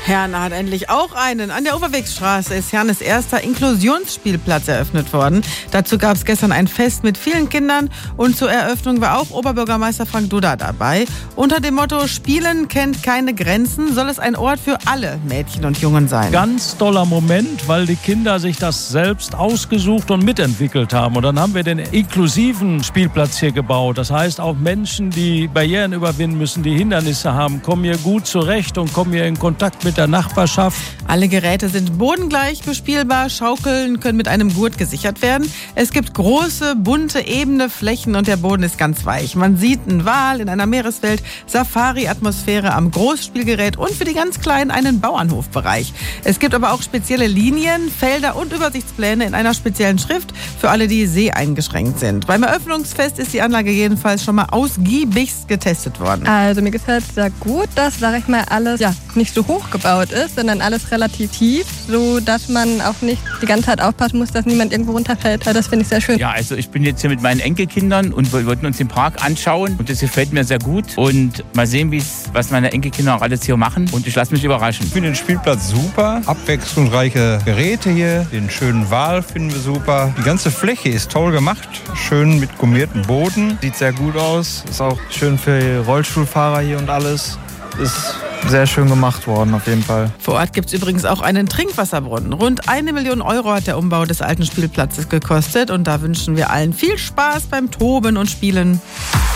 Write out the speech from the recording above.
Herne hat endlich auch einen. An der Oberwegsstraße ist Hernes erster Inklusionsspielplatz eröffnet worden. Dazu gab es gestern ein Fest mit vielen Kindern und zur Eröffnung war auch Oberbürgermeister Frank Duda dabei. Unter dem Motto Spielen kennt keine Grenzen soll es ein Ort für alle Mädchen und Jungen sein. Ganz toller Moment, weil die Kinder sich das selbst ausgesucht und mitentwickelt haben. Und dann haben wir den inklusiven Spielplatz hier gebaut. Das heißt, auch Menschen, die Barrieren überwinden müssen, die Hindernisse haben, kommen hier gut zurecht und kommen hier in Kontakt mit der Nachbarschaft. Alle Geräte sind bodengleich bespielbar, Schaukeln können mit einem Gurt gesichert werden. Es gibt große, bunte, ebene Flächen und der Boden ist ganz weich. Man sieht einen Wal in einer Meereswelt, Safari-Atmosphäre am Großspielgerät und für die ganz Kleinen einen Bauernhofbereich. Es gibt aber auch spezielle Linien, Felder und Übersichtspläne in einer speziellen Schrift für alle, die seheingeschränkt sind. Beim Eröffnungsfest ist die Anlage jedenfalls schon mal ausgiebigst getestet worden. Also mir gefällt es sehr gut, dass, sag ich mal, alles nicht so hoch gebaut ist, sondern alles relativ tief, so dass man auch nicht die ganze Zeit aufpassen muss, dass niemand irgendwo runterfällt. Das finde ich sehr schön. Ja, also ich bin jetzt hier mit meinen Enkelkindern und wir wollten uns den Park anschauen und das gefällt mir sehr gut und mal sehen, was meine Enkelkinder auch alles hier machen und ich lasse mich überraschen. Ich finde den Spielplatz super, abwechslungsreiche Geräte hier, den schönen Wal finden wir super. Die ganze Fläche ist toll gemacht, schön mit gummiertem Boden. Sieht sehr gut aus, ist auch schön für Rollstuhlfahrer hier und alles. Ist sehr schön gemacht worden, auf jeden Fall. Vor Ort gibt es übrigens auch einen Trinkwasserbrunnen. Rund 1 Million Euro hat der Umbau des alten Spielplatzes gekostet und da wünschen wir allen viel Spaß beim Toben und Spielen.